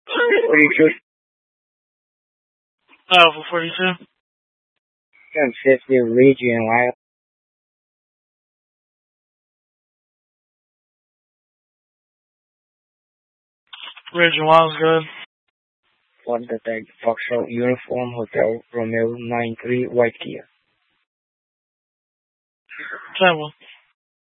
42. Alpha 42. 1050 Region Wild. Region Wild's good. Flight Detect Foxtrot Uniform Hotel Romeo 93 White Kia. 10-1.